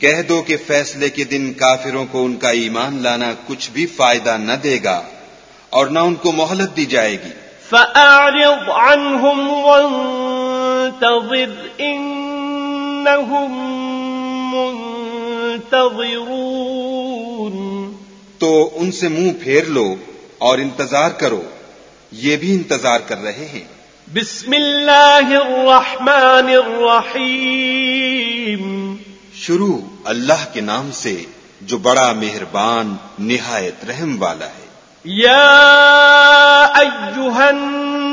कह दो कि फैसले के दिन काफिरों को उनका ईमान लाना कुछ भी फायदा न देगा और न उनको मोहलत दी जाएगी। فأعرض عنهم وانتظر إنهم منتظرون। तो उनसे मुंह फेर लो और इंतजार करो, ये भी इंतजार कर रहे हैं। बिस्मिल्लाहिर्रहमानिर्रहीम। शुरू अल्लाह के नाम से जो बड़ा मेहरबान निहायत रहम वाला है। या अय्युहन